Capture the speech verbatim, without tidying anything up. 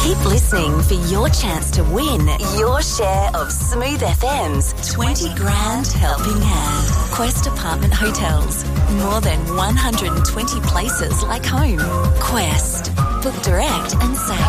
Keep listening for your chance to win your share of Smooth F M's twenty grand helping hand. Quest Apartment Hotels. More than one hundred twenty places like home.